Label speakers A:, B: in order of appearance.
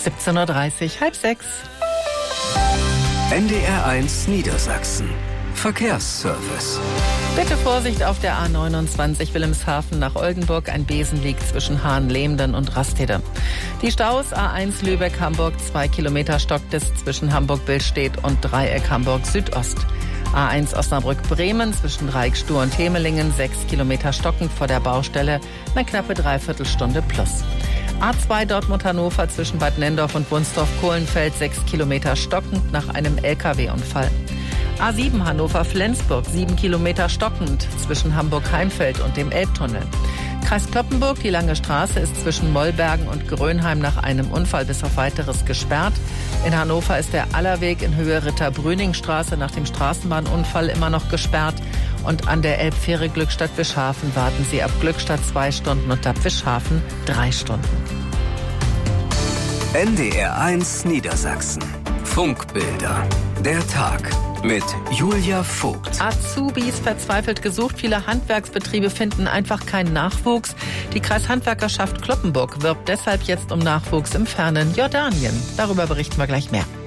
A: 17:30 Uhr, 5:30.
B: NDR1 Niedersachsen. Verkehrsservice.
A: Bitte Vorsicht auf der A29 Wilhelmshaven nach Oldenburg. Ein Besen liegt zwischen Hahnleemden und Rastede. Die Staus A1 Lübeck-Hamburg, 2 Kilometer stockt es zwischen Hamburg-Billstedt und Dreieck Hamburg-Südost. A1 Osnabrück-Bremen zwischen Dreieck Stur und Hemelingen, 6 Kilometer stockend vor der Baustelle, eine knappe Dreiviertelstunde plus. A2 Dortmund-Hannover zwischen Bad Nendorf und Wunsdorf-Kohlenfeld, 6 Kilometer stockend nach einem LKW-Unfall. A7 Hannover-Flensburg, 7 Kilometer stockend zwischen Hamburg-Heimfeld und dem Elbtunnel. Kreis Cloppenburg, die Lange Straße ist zwischen Mollbergen und Grönheim nach einem Unfall bis auf Weiteres gesperrt. In Hannover ist der Allerweg in Höhe Ritter-Brüning-Straße nach dem Straßenbahnunfall immer noch gesperrt. Und an der Elbfähre Glückstadt-Wischhafen warten Sie ab Glückstadt 2 Stunden und ab Wischhafen 3 Stunden.
B: NDR1 Niedersachsen. Funkbilder. Der Tag mit Julia Vogt.
A: Azubis verzweifelt gesucht. Viele Handwerksbetriebe finden einfach keinen Nachwuchs. Die Kreishandwerkerschaft Cloppenburg wirbt deshalb jetzt um Nachwuchs im fernen Jordanien. Darüber berichten wir gleich mehr.